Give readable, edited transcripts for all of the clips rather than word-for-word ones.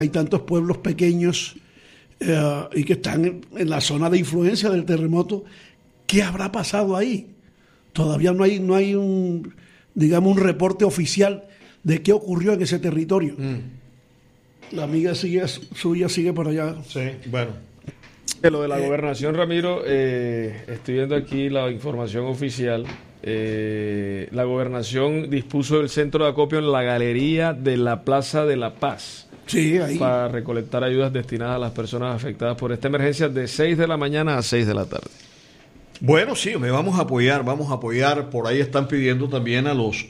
hay tantos pueblos pequeños y que están en la zona de influencia del terremoto. ¿Qué habrá pasado ahí? Todavía no hay un, digamos, un reporte oficial de qué ocurrió en ese territorio. La amiga suya sigue por allá. Sí, bueno. De lo de la gobernación, Ramiro, estoy viendo aquí la información oficial. La gobernación dispuso del centro de acopio en la galería de la Plaza de la Paz. Sí, ahí. Para recolectar ayudas destinadas a las personas afectadas por esta emergencia de 6 de la mañana a 6 de la tarde. Bueno, sí, me vamos a apoyar. Por ahí están pidiendo también a los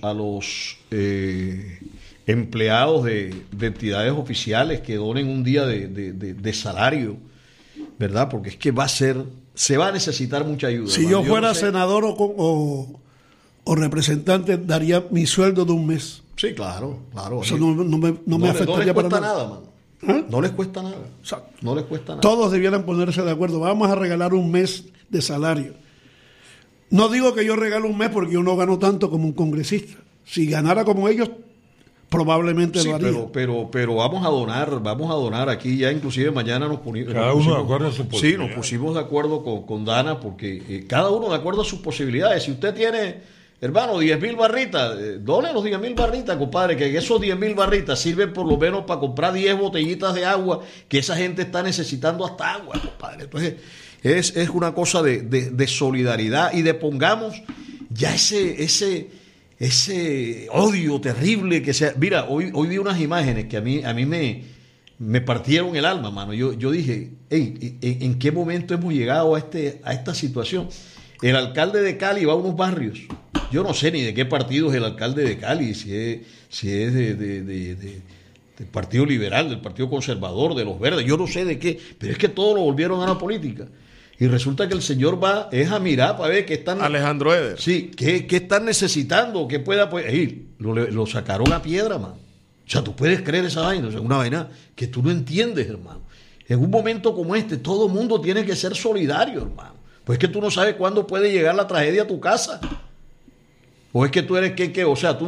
empleados de entidades oficiales que donen un día de salario, ¿verdad? Porque es que se va a necesitar mucha ayuda. Si yo fuera senador o representante, daría mi sueldo de un mes. Sí, claro. Eso no me afectaría para nada. Mano. ¿Ah? No les cuesta nada. Exacto. No les cuesta nada. Todos debieran ponerse de acuerdo. Vamos a regalar un mes de salario. No digo que yo regalo un mes porque yo no gano tanto como un congresista. Si ganara como ellos, probablemente lo haría. Pero vamos a donar aquí ya, inclusive mañana nos pusimos. Cada uno de acuerdo a su posibilidad. Sí, nos pusimos de acuerdo con Dana porque cada uno de acuerdo a sus posibilidades. Si usted tiene, hermano, 10,000 barritas, done los 10,000 barritas, compadre, que esos 10,000 barritas sirven por lo menos para comprar 10 botellitas de agua, que esa gente está necesitando hasta agua, compadre. Entonces, es una cosa de solidaridad y de pongamos ya ese odio terrible que sea. Mira, hoy vi unas imágenes que a mí me partieron el alma, mano. Yo dije, hey, ¿en qué momento hemos llegado a esta situación? El alcalde de Cali va a unos barrios. Yo no sé ni de qué partido es el alcalde de Cali, si es del Partido Liberal, del Partido Conservador, de los Verdes, yo no sé de qué, pero es que todo lo volvieron a la política. Y resulta que el señor es a mirar para ver qué están... Alejandro Eder. Sí, qué están necesitando, qué pueda... Lo sacaron a piedra, man. O sea, tú puedes creer esa vaina, o sea, una vaina que tú no entiendes, hermano. En un momento como este, todo el mundo tiene que ser solidario, hermano. Pues es que tú no sabes cuándo puede llegar la tragedia a tu casa. O es que tú eres que o sea,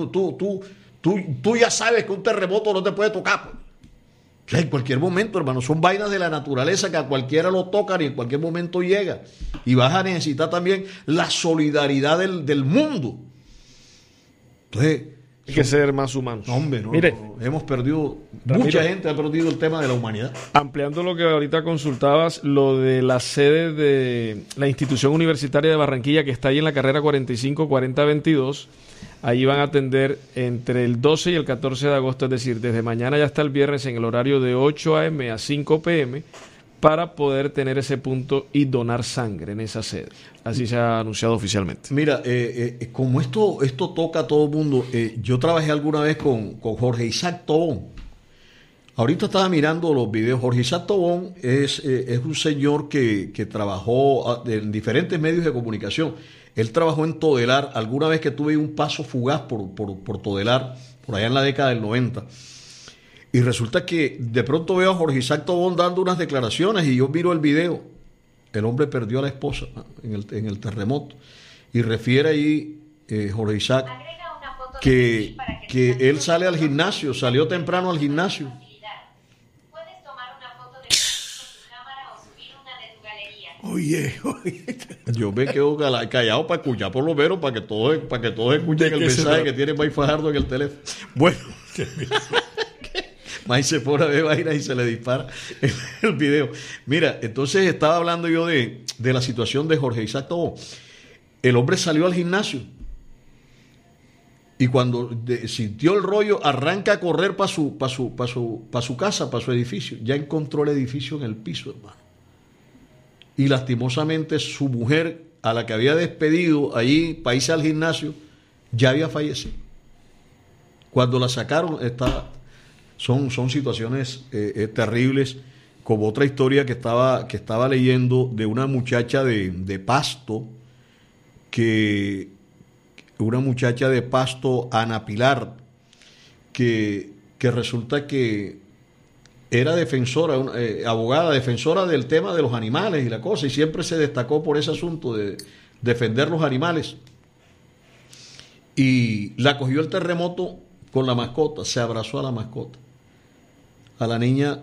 tú ya sabes que un terremoto no te puede tocar, pues. O sea, en cualquier momento, hermano, son vainas de la naturaleza que a cualquiera lo tocan y en cualquier momento llega. Y vas a necesitar también la solidaridad del mundo. Entonces, hay que ser más humanos. Hombre, Mire, hemos perdido, Ramiro, mucha gente ha perdido el tema de la humanidad. Ampliando lo que ahorita consultabas, lo de la sede de la institución universitaria de Barranquilla, que está ahí en la carrera 45-40-22, ahí van a atender entre el 12 y el 14 de agosto, es decir, desde mañana ya hasta el viernes en el horario de 8 a.m. a 5 p.m., para poder tener ese punto y donar sangre en esa sede. Así se ha anunciado oficialmente. Mira, como esto toca a todo el mundo, yo trabajé alguna vez con Jorge Isaac Tobón. Ahorita estaba mirando los videos. Jorge Isaac Tobón es un señor que trabajó en diferentes medios de comunicación. Él trabajó en Todelar, alguna vez que tuve un paso fugaz por Todelar, por allá en la década del 90. Y resulta que de pronto veo a Jorge Isaac Tobón dando unas declaraciones y yo miro el video. El hombre perdió a la esposa en el terremoto. Y refiere ahí Jorge Isaac que él sale al gimnasio, salió temprano al gimnasio. Oye. Yo me quedo callado para escuchar por lo menos, para que todos escuchen el mensaje que tiene Mike Fajardo en el teléfono. Bueno, Mike se pone a ver vainas y se le dispara el video. Mira, entonces estaba hablando yo de la situación de Jorge Isaac Tobón. El hombre salió al gimnasio y cuando sintió el rollo, arranca a correr para su casa, para su edificio. Ya encontró el edificio en el piso, hermano. Y lastimosamente su mujer, a la que había despedido allí para irse al gimnasio, ya había fallecido. Cuando la sacaron, son situaciones terribles, como otra historia que estaba leyendo de una muchacha de Pasto, una muchacha de Pasto, Ana Pilar, que resulta que era defensora, abogada, defensora del tema de los animales y la cosa, y siempre se destacó por ese asunto de defender los animales. Y la cogió el terremoto con la mascota, se abrazó a la mascota. a la niña